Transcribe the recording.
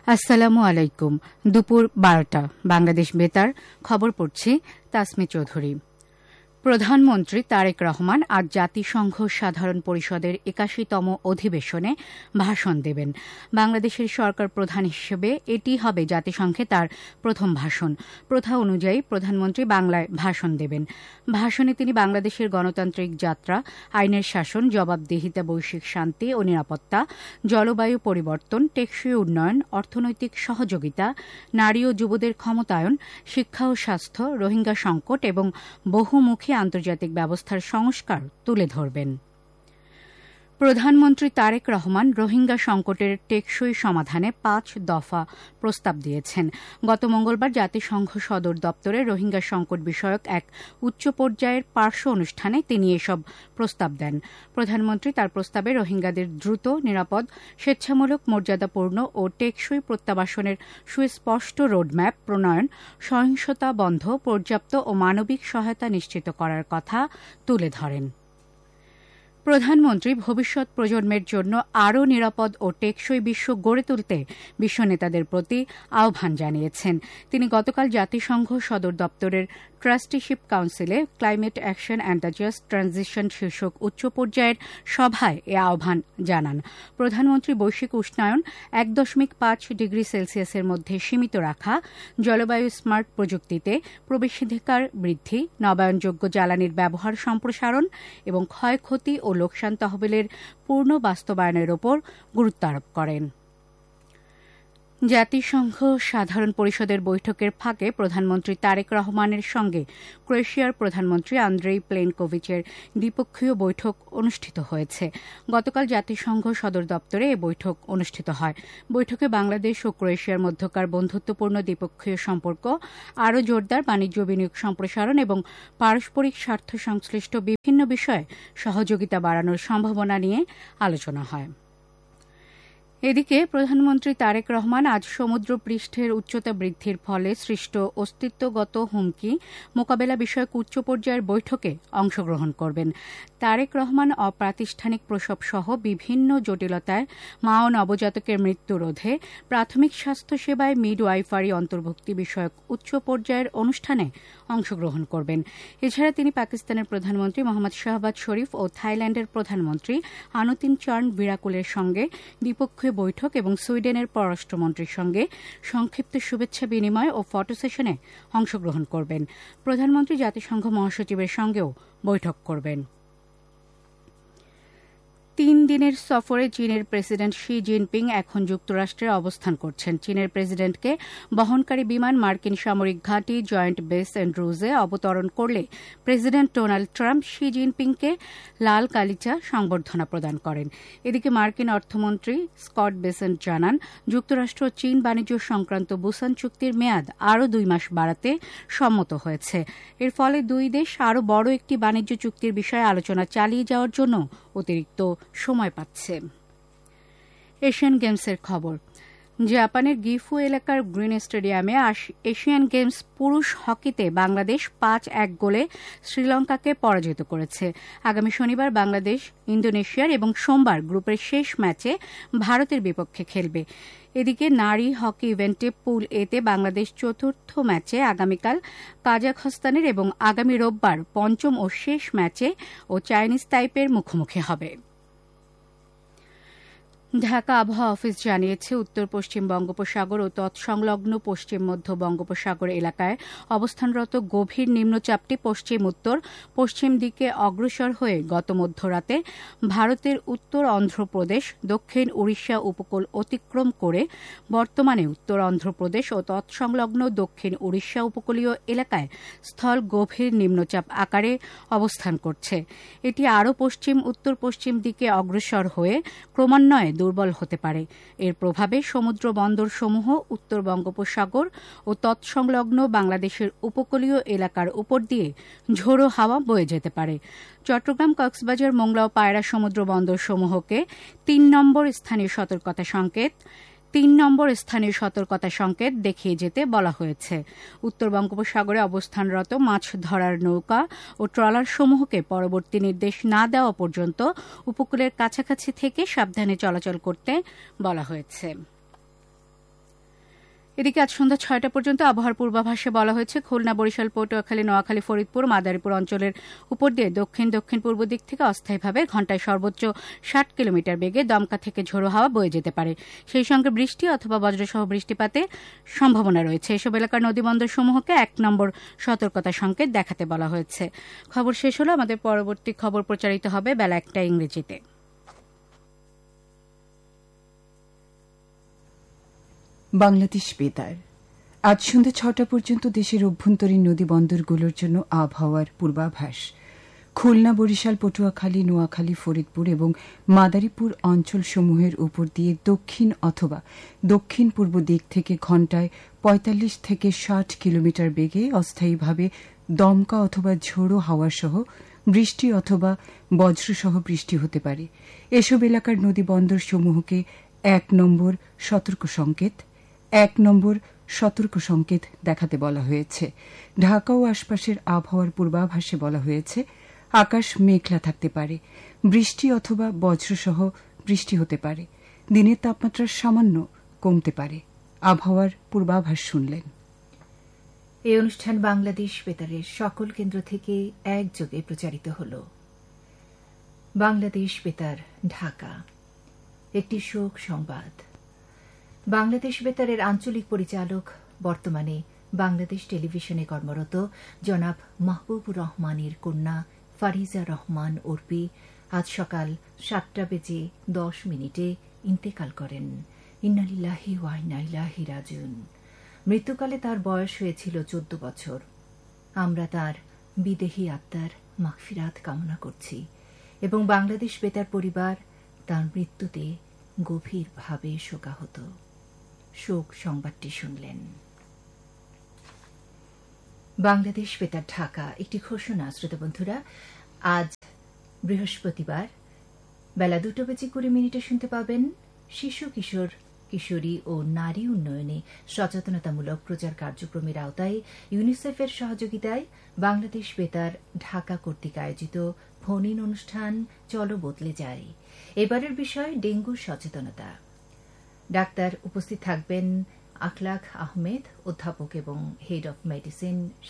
আসসালামু আলাইকুম। দুপুর 12টা বাংলাদেশ বেতার খবর পড়ছি তাসমি চৌধুরী। প্রধানমন্ত্রী তারেক রহমান আজ জাতিসংঘ সাধারণ পরিষদের ৮১তম অধিবেশনে ভাষণ দেবেন। বাংলাদেশের সরকার প্রধান হিসেবে এটি হবে জাতিসংঘে তার প্রথম ভাষণ। প্রথা অনুযায়ী প্রধানমন্ত্রী বাংলায় ভাষণ দেবেন। ভাষণে তিনি বাংলাদেশের গণতান্ত্রিক যাত্রা, আইনের শাসন, জবাবদিহিতা, বৈশ্বিক শান্তি ও নিরাপত্তা, জলবায়ু পরিবর্তন, টেকসই উন্নয়ন, অর্থনৈতিক সহযোগিতা, নারী ও যুবদের ক্ষমতায়ন, শিক্ষা ও স্বাস্থ্য, রোহিঙ্গা সংকট এবং বহুমুখী আন্তর্জাতিক ব্যবস্থার সংস্কার তুলে ধরবেন। প্রধানমন্ত্রী তারেক রহমান রোহিঙ্গা সংকটের টেকসই সমাধানে ৫ দফা প্রস্তাব দিয়েছেন। গত মঙ্গলবার জাতিসংঘ সদর দপ্তরে রোহিঙ্গা সংকট বিষয়ক এক উচ্চ পর্যায়ের পার্শ্ব অনুষ্ঠানে তিনি এসব প্রস্তাব দেন। প্রধানমন্ত্রী তার প্রস্তাবে রোহিঙ্গাদের দ্রুত, নিরাপদ, স্বেচ্ছামূলক, মর্যাদাপূর্ণ ও টেকসই প্রত্যাবাসনের সুস্পষ্ট রোডম্যাপ প্রণয়ন, সহিংসতা বন্ধ, পর্যাপ্ত ও মানবিক সহায়তা নিশ্চিত করার কথা তুলে ধরেন। প্রধানমন্ত্রী ভবিষ্যৎ প্রজন্মের জন্য আরও নিরাপদ ও টেকসই বিশ্ব গড়ে তুলতে বিশ্ব নেতাদের প্রতি আহ্বান জানিয়েছেন। তিনি গতকাল জাতিসংঘ সদর দপ্তরের ট্রাস্টিশিপ কাউন্সিলে climate action and the just transition শীর্ষক উচ্চ পর্যায়ের সভায় এ আহ্বান জানান। প্রধানমন্ত্রী বৈশ্বিক উষ্ণায়ন ১.৫ ডিগ্রি সেলসিয়াসের মধ্যে সীমিত রাখা, জলবায়ু স্মার্ট প্রযুক্তিতে প্রবেশাধিকার বৃদ্ধি, নবায়নযোগ্য জ্বালানির ব্যবহার সম্প্রসারণ এবং ক্ষয়ক্ষতি ও লোকসান তহবিলের পূর্ণ বাস্তবায়নের ওপর গুরুত্ব আরোপ করেন। জাতিসংঘ সাধারণ পরিষদের বৈঠকের ফাঁকে প্রধানমন্ত্রী তারেক রহমানের সঙ্গে ক্রোয়েশিয়ার প্রধানমন্ত্রী আন্দ্রেই প্লেনকোভিচের দ্বিপক্ষীয় বৈঠক অনুষ্ঠিত হয়েছে। গতকাল জাতিসংঘ সদর দপ্তরে এ বৈঠক অনুষ্ঠিত হয়। বৈঠকে বাংলাদেশ ও ক্রোয়েশিয়ার মধ্যকার বন্ধুত্বপূর্ণ দ্বিপক্ষীয় সম্পর্ক আরও জোরদার, বাণিজ্য বিনিয়োগ সম্প্রসারণ এবং পারস্পরিক স্বার্থ সংশ্লিষ্ট বিভিন্ন বিষয়ে সহযোগিতা বাড়ানোর সম্ভাবনা নিয়ে আলোচনা হয়। এদিকে প্রধানমন্ত্রী তারেক রহমান আজ সমুদ্রপৃষ্ঠের উচ্চতা বৃদ্ধির ফলে সৃষ্ট অস্তিত্বগত হুমকি মোকাবেলা বিষয়ক উচ্চ পর্যায়ের বৈঠকে অংশগ্রহণ করবেন। তারেক রহমান অপ্রাতিষ্ঠানিক প্রসব সহ বিভিন্ন জটিলতায় মা ও নবজাতকের মৃত্যু রোধে প্রাথমিক স্বাস্থ্যসেবায় মিডওয়াইফারি অন্তর্ভুক্তি বিষয়ক উচ্চ পর্যায়ের অনুষ্ঠানে অংশগ্রহণ করবেন। এছাড়া তিনি পাকিস্তানের প্রধানমন্ত্রী মোহাম্মদ শাহবাজ শরীফ ও থাইল্যান্ডের প্রধানমন্ত্রী আনুতিন চার্ন বিরাকুলের সঙ্গে দ্বিপক্ষীয় বৈঠক এবং সুইডেনের পররাষ্ট্রমন্ত্রীর সঙ্গে সংক্ষিপ্ত শুভেচ্ছা বিনিময় ও ফটো সেশনে অংশগ্রহণ করবেন। প্রধানমন্ত্রী জাতিসংঘ মহাসচিবের সঙ্গেও বৈঠক করবেন। ৩ দিনের সফরে চীনের প্রেসিডেন্ট শি জিনপিং এখন যুক্তরাষ্ট্রে অবস্থান করছেন। চীনের প্রেসিডেন্টকে বহনকারী বিমান মার্কিন সামরিক ঘাঁটি জয়েন্ট বেস অ্যান্ড্রুজে অবতরণ করলে প্রেসিডেন্ট ডোনাল্ড ট্রাম্প শি জিনপিংকে লাল কালিচা সংবর্ধনা প্রদান করেন। এদিকে মার্কিন অর্থমন্ত্রী স্কট বেসেন্ট জানান, যুক্তরাষ্ট্র চীন বাণিজ্য সংক্রান্ত বুসান চুক্তির মেয়াদ আরও ২ মাস বাড়াতে সম্মত হয়েছে। এর ফলে দুই দেশ আরও বড় একটি বাণিজ্য চুক্তির বিষয়ে আলোচনা চালিয়ে যাওয়ার জন্য অতিরিক্ত সময় পাচ্ছে। এশিয়ান গেমসের খবর। জাপানের গিফু এলাকার গ্রিন স্টেডিয়ামে এশিয়ান গেমস পুরুষ হকিতে বাংলাদেশ ৫-১ গোলে শ্রীলঙ্কাকে পরাজিত করেছে। আগামী শনিবার বাংলাদেশ ইন্দোনেশিয়ার এবং সোমবার গ্রুপের শেষ ম্যাচে ভারতের বিপক্ষে খেলবে। এদিকে নারী হকি ইভেন্টে পুল এতে বাংলাদেশ চতুর্থ ম্যাচে আগামীকাল কাজাখস্তানের এবং আগামী রোববার পঞ্চম ও শেষ ম্যাচে ও চাইনিজ তাইপের মুখোমুখি হবে। ঢাকা আবহাওয়া অফিস জানিয়েছে, উত্তর পশ্চিম বঙ্গোপসাগর ও তৎসংলগ্ন পশ্চিম মধ্য বঙ্গোপসাগর এলাকায় অবস্থানরত গভীর নিম্নচাপটি পশ্চিম উত্তর পশ্চিম দিকে অগ্রসর হয়ে গত মধ্যরাতে ভারতের উত্তর অন্ধ্রপ্রদেশ, দক্ষিণ উড়িষ্যা উপকূল অতিক্রম করে বর্তমানে উত্তর অন্ধ্রপ্রদেশ ও তৎসংলগ্ন দক্ষিণ উড়িষ্যা উপকূলীয় এলাকায় স্থল গভীর নিম্নচাপ আকারে অবস্থান করছে। এটি আরও পশ্চিম উত্তর পশ্চিম দিকে অগ্রসর হয়ে ক্রমান্বয়ে দুর্বল হতে পারে। এর প্রভাবে সমুদ্র বন্দরসমূহ উত্তর বঙ্গোপসাগর ও তৎসংলগ্ন বাংলাদেশের উপকূলীয় এলাকার উপর দিয়ে ঝোড়ো হাওয়া বয়ে যেতে পারে। চট্টগ্রাম, কক্সবাজার, মোংলা ও পায়রা সমুদ্র বন্দরসমূহকে ৩ নম্বর স্থানীয় সতর্কতা সংকেত দেখিয়ে যেতে বলা হয়েছে। উত্তর বঙ্গোপসাগরে অবস্থানরত মাছ ধরার নৌকা ও ট্রলারসমূহকে পরবর্তী নির্দেশ না দেওয়া পর্যন্ত উপকূলের কাছাকাছি থেকে সাবধানে চলাচল করতে বলা হয়েছে। এদিকে আজ সন্ধ্যা ৬টা পর্যন্ত আবহাওয়ার পূর্বাভাসে বলা হয়েছে খুলনা, বরিশাল, পটুয়াখালী, নোয়াখালী, ফরিদপুর, মাদারীপুর অঞ্চলের উপর দিয়ে দক্ষিণ দক্ষিণ পূর্ব দিক থেকে অস্থায়ীভাবে ঘণ্টায় সর্বোচ্চ ৬০ কিলোমিটার বেগে দমকা থেকে ঝোড়ো হাওয়া বয়ে যেতে পারে। সেই সঙ্গে বৃষ্টি অথবা বজ্রসহ বৃষ্টিপাতের সম্ভাবনা রয়েছে। এসব এলাকার নদীবন্দরসমূহকে ১ নম্বর সতর্কতা সংকেত দেখাতে বলা হয়েছে। খবর শেষ হলো। আমাদের পরবর্তী খবর প্রচারিত হবে বেলা ১টা ইংরেজিতে। বাংলাদেশ বেতার আজ সন্ধ্যা ৬টা পর্যন্ত দেশের অভ্যন্তরীণ নদী বন্দরগুলোর জন্য আবহাওয়ার পূর্বাভাস। খুলনা, বরিশাল, পটুয়াখালী, নোয়াখালী, ফরিদপুর এবং মাদারীপুর অঞ্চলসমূহের উপর দিয়ে দক্ষিণ অথবা দক্ষিণ পূর্ব দিক থেকে ঘণ্টায় ৪৫ থেকে ৬০ কিলোমিটার বেগে অস্থায়ীভাবে দমকা অথবা ঝোড়ো হাওয়াসহ বৃষ্টি অথবা বজ্রসহ বৃষ্টি হতে পারে। এসব এলাকার নদী বন্দরসমূহকে ১ নম্বর সতর্ক সংকেত দেখাতে বলা হয়েছে। ঢাকা ও আশপাশের আবহাওয়ার পূর্বাভাসে বলা হয়েছে আকাশ মেঘলা থাকতে পারে, বৃষ্টি অথবা বজ্রসহ বৃষ্টি হতে পারে, দিনের তাপমাত্রা সামান্য কমতে পারে। আবহাওয়ার পূর্বাভাস শুনলেন। এই অনুষ্ঠান বাংলাদেশ বেতারের সকল কেন্দ্র থেকে একযোগে প্রচারিত হল। বাংলাদেশ বেতার, ঢাকা। একটি শোক সংবাদ। বাংলাদেশ বেতারের আঞ্চলিক পরিচালক, বর্তমানে বাংলাদেশ টেলিভিশনে কর্মরত জনাব মাহবুবুর রহমানের কন্যা ফারিজা রহমান ওরপি আজ সকাল ৭টা বেজে ১০ ইন্তেকাল করেন। ইন্না লিল্লাহি ওয়া ইন্না ইলাইহি রাজিউন। মৃত্যুকালে তার বয়স হয়েছিল ১৪ বছর। আমরা তার বিদেহী আত্মার মাগফিরাত কামনা করছি এবং বাংলাদেশ বেতার পরিবার তার মৃত্যুতে গভীরভাবে শোকাহত। শোক সংবাদটি শুনলেন। বাংলাদেশ বেতার, ঢাকা। একটি ঘোষণা, শ্রোতা বন্ধুরা, আজ বৃহস্পতিবার বেলা ২টা বেজে ২০ শুনতে পাবেন শিশু, কিশোর, কিশোরী ও নারী উন্নয়নে সচেতনতামূলক প্রচার কার্যক্রমের আওতায় ইউনিসেফের সহযোগিতায় বাংলাদেশ বেতার ঢাকা কর্তৃক আয়োজিত ফোন ইন অনুষ্ঠান চলো বদলে যায়। এবারের বিষয় ডেঙ্গু সচেতনতা। ডাক্তার উপস্থিত থাকবেন আখলাক আহমেদ, অধ্যাপক এবং হেড অব মেডিসিন,